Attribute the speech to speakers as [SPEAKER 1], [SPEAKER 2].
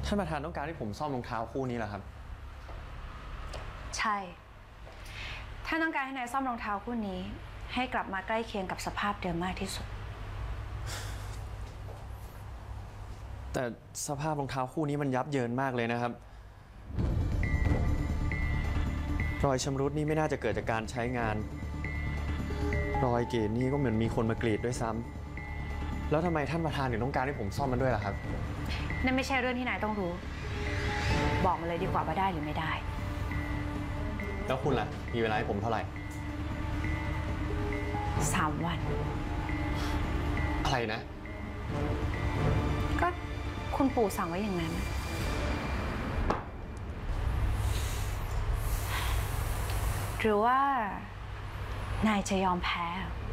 [SPEAKER 1] ท่านประธานต้องการให้ผมซ่อมรองเท้าคู่นี้เหรอครับ
[SPEAKER 2] ใช่ถ้าต้องการให้นายซ่อมรองเท้าคู่นี้ให้กลับมาใกล้เคียงกับสภาพเดิมมากที่สุด
[SPEAKER 1] แต่สภาพรองเท้าคู่นี้มันยับเยินมากเลยนะครับรอยชำรุดนี่ไม่น่าจะเกิดจากการใช้งานรอยกรีดนี่ก็เหมือนมีคนมากรีดด้วยซ้ำแล้วทำไมท่านประธานถึงต้องการให้ผมซ่อมมันด้วยล่ะครับ
[SPEAKER 2] นั่นไม่ใช่เรื่องที่นายต้องรู้บอกมาเลยดีกว่าว่าได้หรือไม่ได้
[SPEAKER 1] แล้วคุณล่ะมีเวลาให้ผมเท่าไหร่
[SPEAKER 2] 3 วัน
[SPEAKER 1] อะไรนะ
[SPEAKER 2] ก็คุณปู่สั่งไว้อย่างนั้นหรือว่านายจะยอมแพ้